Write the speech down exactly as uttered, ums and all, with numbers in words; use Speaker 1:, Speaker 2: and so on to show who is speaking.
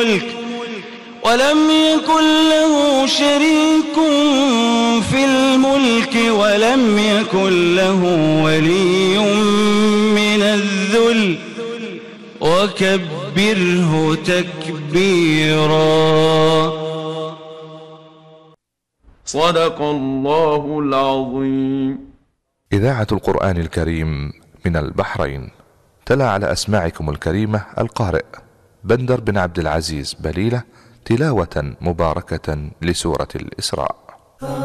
Speaker 1: الملك ولم يكن له شريك في الملك ولم يكن له ولي من الذل وكبره تكبيرا.
Speaker 2: صدق الله العظيم.
Speaker 3: إذاعة القرآن الكريم من البحرين. تلا على أسماعكم الكريمة القارئ بندر بن عبد العزيز بليلة تلاوة مباركة لسورة الإسراء.